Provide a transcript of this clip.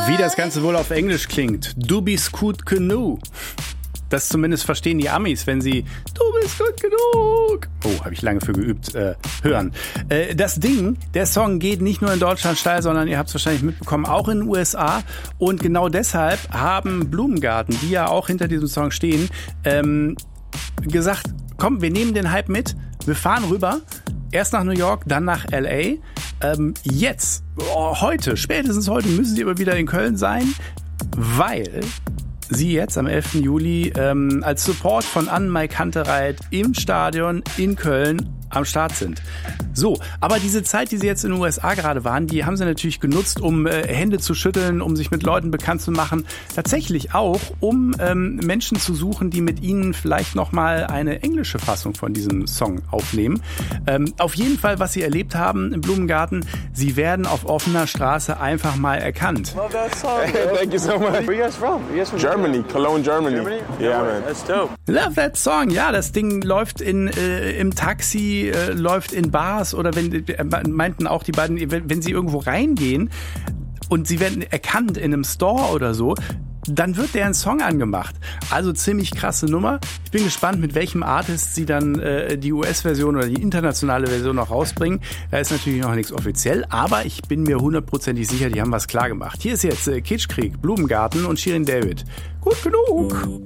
Wie das Ganze wohl auf Englisch klingt. Du bist gut genug. Das zumindest verstehen die Amis, wenn sie "Du bist gut genug", oh, habe ich lange für geübt, hören. Das Ding, der Song geht nicht nur in Deutschland steil, sondern ihr habt es wahrscheinlich mitbekommen, auch in den USA. Und genau deshalb haben Blumengarten, die ja auch hinter diesem Song stehen, gesagt, komm, wir nehmen den Hype mit, wir fahren rüber, erst nach New York, dann nach L.A., jetzt, heute, spätestens heute müssen sie aber wieder in Köln sein, weil sie jetzt am 11. Juli als Support von Anne-Mai Kantereit im Stadion in Köln am Start sind. So, aber diese Zeit, die sie jetzt in den USA gerade waren, die haben sie natürlich genutzt, um Hände zu schütteln, um sich mit Leuten bekannt zu machen. Tatsächlich auch, um Menschen zu suchen, die mit ihnen vielleicht nochmal eine englische Fassung von diesem Song aufnehmen. Auf jeden Fall, was sie erlebt haben im Blumengarten, sie werden auf offener Straße einfach mal erkannt. Love that song. Thank you so much. Where you guys from? You guys from Germany, Cologne, Germany. Yeah, man. That's dope. Love that song. Ja, das Ding läuft im Taxi, läuft in Bars oder meinten auch die beiden, wenn sie irgendwo reingehen und sie werden erkannt in einem Store oder so, dann wird deren Song angemacht. Also ziemlich krasse Nummer. Ich bin gespannt, mit welchem Artist sie dann die US-Version oder die internationale Version noch rausbringen. Da ist natürlich noch nichts offiziell, aber ich bin mir 100%ig sicher, die haben was klar gemacht. Hier ist jetzt Kitschkrieg, Blumengarten und Shirin David. Gut genug.